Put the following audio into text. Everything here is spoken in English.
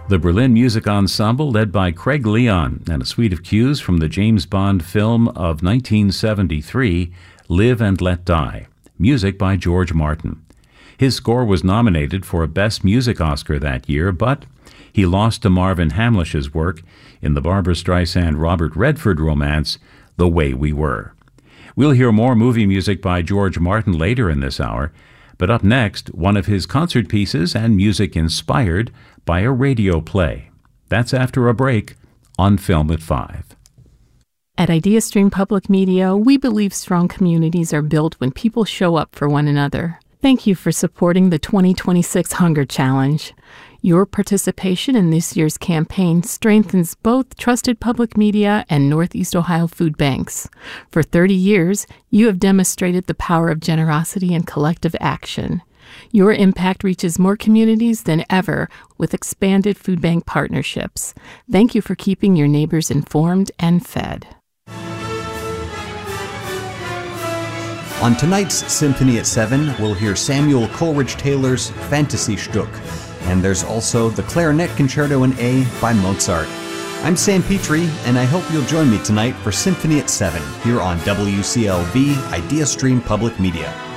The Berlin Music Ensemble, led by Craig Leon, and a suite of cues from the James Bond film of 1973, Live and Let Die, music by George Martin. His score was nominated for a Best Music Oscar that year, but he lost to Marvin Hamlish's work in the Barbra Streisand-Robert Redford romance, The Way We Were. We'll hear more movie music by George Martin later in this hour, but up next, one of his concert pieces and music inspired by a radio play. That's after a break on Film at 5. At IdeaStream Public Media, we believe strong communities are built when people show up for one another. Thank you for supporting the 2026 Hunger Challenge. Your participation in this year's campaign strengthens both trusted public media and Northeast Ohio food banks. For 30 years, you have demonstrated the power of generosity and collective action. Your impact reaches more communities than ever with expanded food bank partnerships. Thank you for keeping your neighbors informed and fed. On tonight's Symphony at 7, we'll hear Samuel Coleridge Taylor's Fantasy Stück, and there's also the Clarinet Concerto in A by Mozart. I'm Sam Petrie, and I hope you'll join me tonight for Symphony at 7 here on WCLV IdeaStream Public Media.